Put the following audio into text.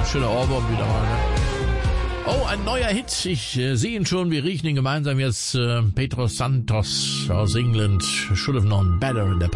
schöner Ohrwurm wieder mal, ne? Oh, ein neuer Hit. Ich sehe ihn schon. Wir riechen ihn gemeinsam jetzt. Pedro Santos aus England. Should have known better in der